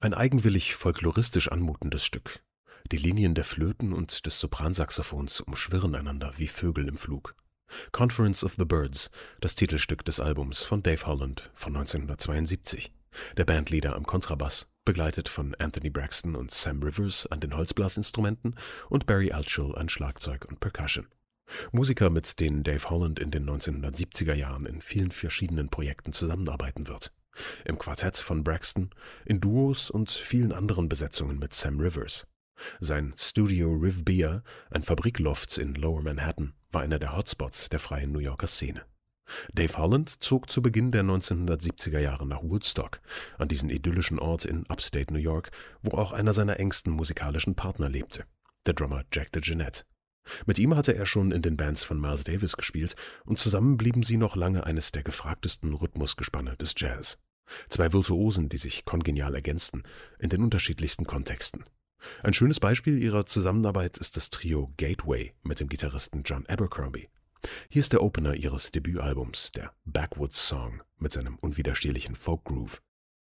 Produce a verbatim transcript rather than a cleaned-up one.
Ein eigenwillig folkloristisch anmutendes Stück. Die Linien der Flöten und des Sopransaxophons umschwirren einander wie Vögel im Flug. Conference of the Birds, das Titelstück des Albums von Dave Holland von neunzehnhundertzweiundsiebzig. Der Bandleader am Kontrabass, begleitet von Anthony Braxton und Sam Rivers an den Holzblasinstrumenten und Barry Altschul an Schlagzeug und Percussion. Musiker, mit denen Dave Holland in den neunzehnhundertsiebziger Jahren in vielen verschiedenen Projekten zusammenarbeiten wird. Im Quartett von Braxton, in Duos und vielen anderen Besetzungen mit Sam Rivers. Sein Studio Riv Beer, ein Fabrikloft in Lower Manhattan, war einer der Hotspots der freien New Yorker Szene. Dave Holland zog zu Beginn der neunzehnhundertsiebziger Jahre nach Woodstock, an diesen idyllischen Ort in Upstate New York, wo auch einer seiner engsten musikalischen Partner lebte, der Drummer Jack DeJohnette. Mit ihm hatte er schon in den Bands von Miles Davis gespielt und zusammen blieben sie noch lange eines der gefragtesten Rhythmusgespanne des Jazz. Zwei Virtuosen, die sich kongenial ergänzten, in den unterschiedlichsten Kontexten. Ein schönes Beispiel ihrer Zusammenarbeit ist das Trio Gateway mit dem Gitarristen John Abercrombie. Hier ist der Opener ihres Debütalbums, der Backwoods Song mit seinem unwiderstehlichen Folk-Groove.